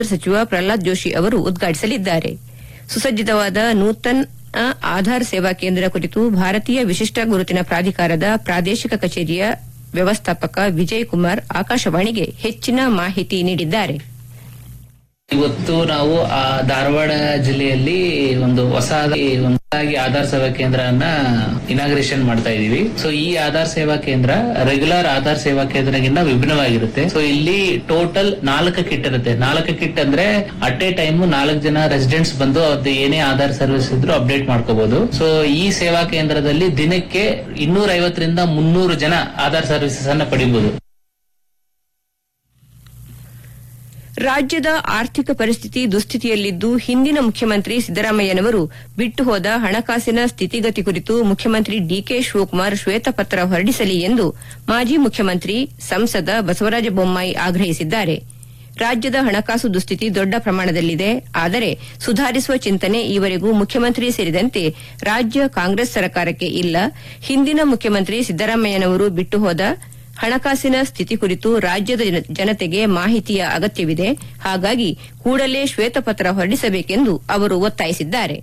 ಸಚಿವ ಪ್ರಹ್ಲಾದ್ ಜೋಶಿ ಅವರು ಉದ್ಘಾಟಿಸಲಿದ್ದಾರೆ. ಸುಸಜ್ಜಿತವಾದ ನೂತನ ಆಧಾರ್ ಸೇವಾ ಕೇಂದ್ರ ಕುರಿತು ಭಾರತೀಯ ವಿಶಿಷ್ಟ ಗುರುತಿನ ಪ್ರಾಧಿಕಾರದ ಪ್ರಾದೇಶಿಕ ಕಚೇರಿಯ ವ್ಯವಸ್ಥಾಪಕ ವಿಜಯ್ ಕುಮಾರ್ ಆಕಾಶವಾಣಿಗೆ ಹೆಚ್ಚಿನ ಮಾಹಿತಿ ನೀಡಿದ್ದಾರೆ. ಇವತ್ತು ನಾವು ಧಾರವಾಡ ಜಿಲ್ಲೆಯಲ್ಲಿ ಒಂದು ಹೊಸದಾಗಿ ಆಧಾರ್ ಸೇವಾ ಕೇಂದ್ರನ ಇನಾಗ್ರೇಷನ್ ಮಾಡ್ತಾ ಇದೀವಿ. ಸೊ ಈ ಆಧಾರ್ ಸೇವಾ ಕೇಂದ್ರ ರೆಗ್ಯುಲರ್ ಆಧಾರ್ ಸೇವಾ ಕೇಂದ್ರಗಿಂತ ವಿಭಿನ್ನವಾಗಿರುತ್ತೆ. ಸೊ ಇಲ್ಲಿ ಟೋಟಲ್ 4 ಕಿಟ್ ಇರುತ್ತೆ. 4 ಕಿಟ್ ಅಂದ್ರೆ ಅಟ್ ಎ ಟೈಮ್ 4 ಜನ ರೆಸಿಡೆಂಟ್ಸ್ ಬಂದು ಅವ್ರದ್ದು ಏನೇ ಆಧಾರ್ ಸರ್ವಿಸ್ ಇದ್ರು ಅಪ್ಡೇಟ್ ಮಾಡ್ಕೋಬಹುದು. ಸೊ ಈ ಸೇವಾ ಕೇಂದ್ರದಲ್ಲಿ ದಿನಕ್ಕೆ 250 ರಿಂದ 300 ಜನ ಆಧಾರ್ ಸರ್ವಿಸಸ್ ಅನ್ನ ಪಡಿಬಹುದು. ರಾಜ್ಯದ ಆರ್ಥಿಕ ಪರಿಸ್ಥಿತಿ ದುಸ್ಥಿತಿಯಲ್ಲಿದ್ದು ಹಿಂದಿನ ಮುಖ್ಯಮಂತ್ರಿ ಸಿದ್ದರಾಮಯ್ಯನವರು ಬಿಟ್ಟು ಹೋದ ಹಣಕಾಸಿನ ಸ್ಥಿತಿಗತಿ ಕುರಿತು ಮುಖ್ಯಮಂತ್ರಿ ಡಿಕೆ ಶಿವಕುಮಾರ್ ಶ್ವೇತಪತ್ರ ಹೊರಡಿಸಲಿ ಎಂದು ಮಾಜಿ ಮುಖ್ಯಮಂತ್ರಿ ಸಂಸದ ಬಸವರಾಜ ಬೊಮ್ಮಾಯಿ ಆಗ್ರಹಿಸಿದ್ದಾರೆ. ರಾಜ್ಯದ ಹಣಕಾಸು ದುಸ್ಥಿತಿ ದೊಡ್ಡ ಪ್ರಮಾಣದಲ್ಲಿದೆ. ಆದರೆ ಸುಧಾರಿಸುವ ಚಿಂತನೆ ಈವರೆಗೂ ಮುಖ್ಯಮಂತ್ರಿ ಸೇರಿದಂತೆ ರಾಜ್ಯ ಕಾಂಗ್ರೆಸ್ ಸರ್ಕಾರಕ್ಕೆ ಇಲ್ಲ. ಹಿಂದಿನ ಮುಖ್ಯಮಂತ್ರಿ ಸಿದ್ದರಾಮಯ್ಯನವರು ಬಿಟ್ಟು ಹೋದ ಹಣಕಾಸಿನ ಸ್ಥಿತಿ ಕುರಿತು ರಾಜ್ಯದ ಜನತೆಗೆ ಮಾಹಿತಿಯ ಅಗತ್ಯವಿದೆ. ಹಾಗಾಗಿ ಕೂಡಲೇ ಶ್ವೇತಪತ್ರ ಹೊರಡಿಸಬೇಕೆಂದು ಅವರು ಒತ್ತಾಯಿಸಿದ್ದಾರೆ.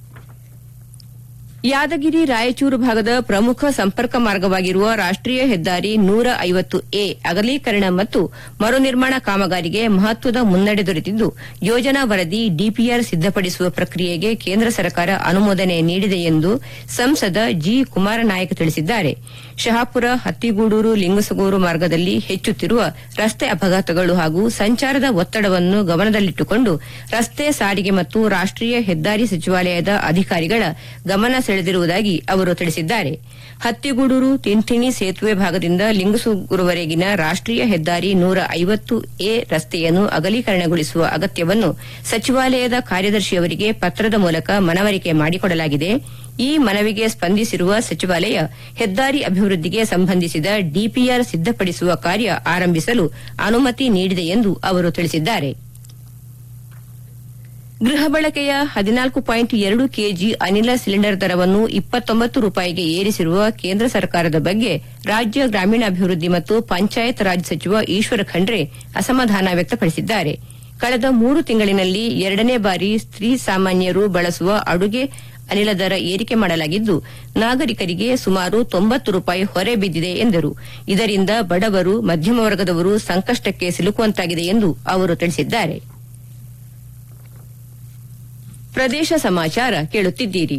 ಯಾದಗಿರಿ ರಾಯಚೂರು ಭಾಗದ ಪ್ರಮುಖ ಸಂಪರ್ಕ ಮಾರ್ಗವಾಗಿರುವ ರಾಷ್ಟೀಯ ಹೆದ್ದಾರಿ 150A ಅಗಲೀಕರಣ ಮತ್ತು ಮರು ನಿರ್ಮಾಣ ಕಾಮಗಾರಿಗೆ ಮಹತ್ವದ ಮುನ್ನಡೆ ದೊರೆತಿದ್ದು ಯೋಜನಾ ವರದಿ ಡಿಪಿಆರ್ ಸಿದ್ದಪಡಿಸುವ ಪ್ರಕ್ರಿಯೆಗೆ ಕೇಂದ್ರ ಸರ್ಕಾರ ಅನುಮೋದನೆ ನೀಡಿದೆ ಎಂದು ಸಂಸದ ಜಿ ಕುಮಾರನಾಯಕ್ ತಿಳಿಸಿದ್ದಾರೆ. ಶಹಾಪುರ ಹತ್ತಿಗೂಡೂರು ಲಿಂಗಸಗೂರು ಮಾರ್ಗದಲ್ಲಿ ಹೆಚ್ಚುತ್ತಿರುವ ರಸ್ತೆ ಅಪಘಾತಗಳು ಹಾಗೂ ಸಂಚಾರದ ಒತ್ತಡವನ್ನು ಗಮನದಲ್ಲಿಟ್ಟುಕೊಂಡು ರಸ್ತೆ ಸಾರಿಗೆ ಮತ್ತು ರಾಷ್ಟೀಯ ಹೆದ್ದಾರಿ ಸಚಿವಾಲಯದ ಅಧಿಕಾರಿಗಳ ಗಮನ ಸೆಳೆದಿರುವುದಾಗಿ ಅವರು ತಿಳಿಸಿದ್ದಾರೆ. ಹತ್ತಿಗೂಡೂರು ತಿಂಥಿಣಿ ಸೇತುವೆ ಭಾಗದಿಂದ ಲಿಂಗಸೂಗುರುವರೆಗಿನ ರಾಷ್ಟೀಯ ಹೆದ್ದಾರಿ 150A ರಸ್ತೆಯನ್ನು ಅಗಲೀಕರಣಗೊಳಿಸುವ ಅಗತ್ಯವನ್ನು ಸಚಿವಾಲಯದ ಕಾರ್ಯದರ್ಶಿಯವರಿಗೆ ಪತ್ರದ ಮೂಲಕ ಮನವರಿಕೆ ಮಾಡಿಕೊಡಲಾಗಿದೆ. ಈ ಮನವಿಗೆ ಸ್ಪಂದಿಸಿರುವ ಸಚಿವಾಲಯ ಹೆದ್ದಾರಿ ಅಭಿವೃದ್ಧಿಗೆ ಸಂಬಂಧಿಸಿದ ಡಿಪಿಆರ್ ಸಿದ್ದಪಡಿಸುವ ಕಾರ್ಯ ಆರಂಭಿಸಲು ಅನುಮತಿ ನೀಡಿದೆ ಎಂದು ಅವರು ತಿಳಿಸಿದ್ದಾರೆ. ಗೃಹ ಬಳಕೆಯ 14.2 ಕೆಜಿ ಅನಿಲ ಸಿಲಿಂಡರ್ ದರವನ್ನು 29 ರೂಪಾಯಿಗೆ ಏರಿಸಿರುವ ಕೇಂದ್ರ ಸರ್ಕಾರದ ಬಗ್ಗೆ ರಾಜ್ಯ ಗ್ರಾಮೀಣಾಭಿವೃದ್ಧಿ ಮತ್ತು ಪಂಚಾಯತ್ ರಾಜ್ ಸಚಿವ ಈಶ್ವರ ಖಂಡ್ರೆ ಅಸಮಾಧಾನ ವ್ಯಕ್ತಪಡಿಸಿದ್ದಾರೆ. ಕಳೆದ 3 ತಿಂಗಳಿನಲ್ಲಿ 2ನೇ ಬಾರಿ ಸ್ತ್ರೀ ಸಾಮಾನ್ಯರು ಬಳಸುವ ಅಡುಗೆ ಅನಿಲ ದರ ಏರಿಕೆ ಮಾಡಲಾಗಿದ್ದು ನಾಗರಿಕರಿಗೆ ಸುಮಾರು 90 ರೂಪಾಯಿ ಹೊರೆ ಬಿದ್ದಿದೆ ಎಂದರು. ಇದರಿಂದ ಬಡವರು ಮಧ್ಯಮ ವರ್ಗದವರು ಸಂಕಷ್ಟಕ್ಕೆ ಸಿಲುಕುವಂತಾಗಿದೆ ಎಂದು ಅವರು ತಿಳಿಸಿದ್ದಾರೆ. ಪ್ರದೇಶ ಸಮಾಚಾರ ಕೇಳುತ್ತಿದ್ದೀರಿ.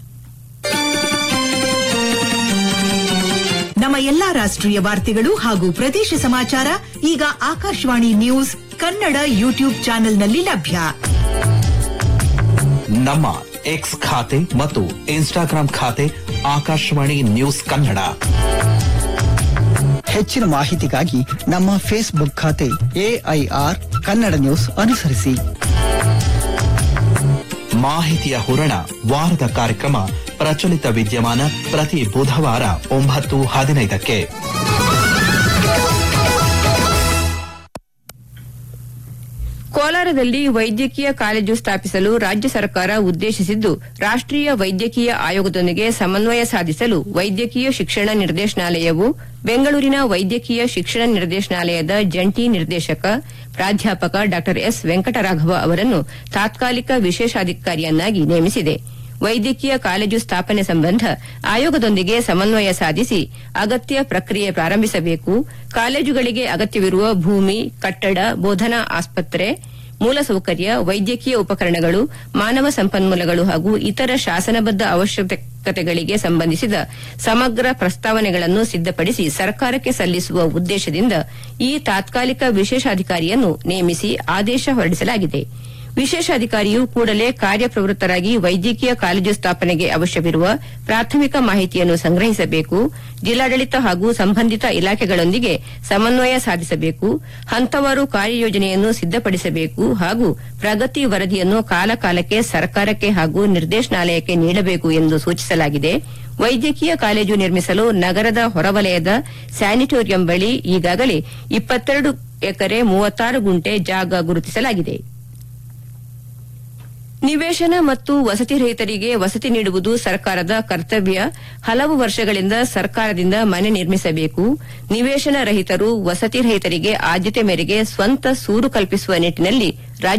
ನಮ್ಮ ಎಲ್ಲಾ ರಾಷ್ಟ್ರೀಯ ವಾರ್ತೆಗಳು ಹಾಗೂ ಪ್ರದೇಶ ಸಮಾಚಾರ ಈಗ ಆಕಾಶವಾಣಿ ನ್ಯೂಸ್ ಕನ್ನಡ ಯೂಟ್ಯೂಬ್ ಚಾನೆಲ್ನಲ್ಲಿ ಲಭ್ಯ. ನಮ್ಮ ಎಕ್ಸ್ ಖಾತೆ ಮತ್ತು ಇನ್ಸ್ಟಾಗ್ರಾಂ ಖಾತೆ ಆಕಾಶವಾಣಿ ನ್ಯೂಸ್ ಕನ್ನಡ. ಹೆಚ್ಚಿನ ಮಾಹಿತಿಗಾಗಿ ನಮ್ಮ ಫೇಸ್ಬುಕ್ ಖಾತೆ AIR ಕನ್ನಡ ನ್ಯೂಸ್ ಅನುಸರಿಸಿ. ಮಾಹಿತಿಯ ಹೂರಣ ವಾರದ ಕಾರ್ಯಕ್ರಮ ಪ್ರಚಲಿತ ವಿದ್ಯಮಾನ ಪ್ರತಿ ಬುಧವಾರ 9:15ಕ್ಕೆ. ಕೋಲಾರದಲ್ಲಿ ವೈದ್ಯಕೀಯ ಕಾಲೇಜು ಸ್ಥಾಪಿಸಲು ರಾಜ್ಯ ಸರ್ಕಾರ ಉದ್ದೇಶಿಸಿದ್ದು ರಾಷ್ಟೀಯ ವೈದ್ಯಕೀಯ ಆಯೋಗದೊಂದಿಗೆ ಸಮನ್ವಯ ಸಾಧಿಸಲು ವೈದ್ಯಕೀಯ ಶಿಕ್ಷಣ ನಿರ್ದೇಶನಾಲಯವು ಬೆಂಗಳೂರಿನ ವೈದ್ಯಕೀಯ ಶಿಕ್ಷಣ ನಿರ್ದೇಶನಾಲಯದ ಜಂಟಿ ನಿರ್ದೇಶಕ ಪ್ರಾಧ್ಯಾಪಕ ಡಾ ಎಸ್ ವೆಂಕಟರಾಘವ ಅವರನ್ನು ತಾತ್ಕಾಲಿಕ ವಿಶೇಷಾಧಿಕಾರಿಯನ್ನಾಗಿ ನೇಮಿಸಿದೆ. ವೈದ್ಯಕೀಯ ಕಾಲೇಜು ಸ್ಥಾಪನೆ ಸಂಬಂಧ ಆಯೋಗದೊಂದಿಗೆ ಸಮನ್ವಯ ಸಾಧಿಸಿ ಅಗತ್ಯ ಪ್ರಕ್ರಿಯೆ ಪ್ರಾರಂಭಿಸಬೇಕು. ಕಾಲೇಜುಗಳಿಗೆ ಅಗತ್ಯವಿರುವ ಭೂಮಿ, ಕಟ್ಟಡ, ಬೋಧನಾ ಆಸ್ಪತ್ರೆ, ಮೂಲಸೌಕರ್ಯ, ವೈದ್ಯಕೀಯ ಉಪಕರಣಗಳು, ಮಾನವ ಸಂಪನ್ಮೂಲಗಳು ಹಾಗೂ ಇತರ ಶಾಸನಬದ್ದ ಅವಶ್ಯಕತೆಗಳಿಗೆ ಸಂಬಂಧಿಸಿದ ಸಮಗ್ರ ಪ್ರಸ್ತಾವನೆಗಳನ್ನು ಸಿದ್ದಪಡಿಸಿ ಸರ್ಕಾರಕ್ಕೆ ಸಲ್ಲಿಸುವ ಉದ್ದೇಶದಿಂದ ಈ ತಾತ್ಕಾಲಿಕ ವಿಶೇಷಾಧಿಕಾರಿಯನ್ನು ನೇಮಿಸಿ ಆದೇಶ ಹೊರಡಿಸಲಾಗಿದೆ. ವಿಶೇಷಾಧಿಕಾರಿಯು ಕೂಡಲೇ ಕಾರ್ಯಪ್ರವೃತ್ತರಾಗಿ ವೈದ್ಯಕೀಯ ಕಾಲೇಜು ಸ್ಥಾಪನೆಗೆ ಅವಶ್ಯವಿರುವ ಪ್ರಾಥಮಿಕ ಮಾಹಿತಿಯನ್ನು ಸಂಗ್ರಹಿಸಬೇಕು. ಜಿಲ್ಲಾಡಳಿತ ಹಾಗೂ ಸಂಬಂಧಿತ ಇಲಾಖೆಗಳೊಂದಿಗೆ ಸಮನ್ವಯ ಸಾಧಿಸಬೇಕು. ಹಂತವಾರು ಕಾರ್ಯಯೋಜನೆಯನ್ನು ಸಿದ್ದಪಡಿಸಬೇಕು ಹಾಗೂ ಪ್ರಗತಿ ವರದಿಯನ್ನು ಕಾಲಕಾಲಕ್ಕೆ ಸರ್ಕಾರಕ್ಕೆ ಹಾಗೂ ನಿರ್ದೇಶನಾಲಯಕ್ಕೆ ನೀಡಬೇಕು ಎಂದು ಸೂಚಿಸಲಾಗಿದೆ. ವೈದ್ಯಕೀಯ ಕಾಲೇಜು ನಿರ್ಮಿಸಲು ನಗರದ ಹೊರವಲಯದ ಸ್ಯಾನಿಟೋರಿಯಂ ಬಳಿ ಈಗಾಗಲೇ 22 ಎಕರೆ 36 ಗುಂಟೆ ಜಾಗ ಗುರುತಿಸಲಾಗಿದೆ. ನಿವೇಶನ ಮತ್ತು ವಸತಿ ರಹಿತರಿಗೆ ವಸತಿ ನೀಡುವುದು ಸರ್ಕಾರದ ಕರ್ತವ್ಯ. ಹಲವು ವರ್ಷಗಳಿಂದ ಸರ್ಕಾರದಿಂದ ಮನೆ ನಿರ್ಮಿಸಬೇಕು. ನಿವೇಶನ ರಹಿತರು, ವಸತಿ ರಹಿತರಿಗೆ ಆದ್ಯತೆ ಮೇರೆಗೆ ಸ್ವಂತ ಸೂರು ಕಲ್ಪಿಸುವ ನಿಟ್ಟಿನಲ್ಲಿ